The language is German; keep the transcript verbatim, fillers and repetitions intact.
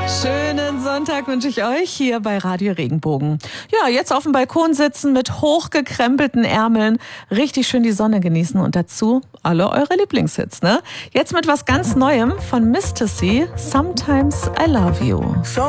Schönen Sonntag wünsche ich euch hier bei Radio Regenbogen. Ja, jetzt auf dem Balkon sitzen mit hochgekrempelten Ärmeln, richtig schön die Sonne genießen und dazu alle eure Lieblingshits, ne? Jetzt mit was ganz Neuem von Mister C, Sometimes I Love You.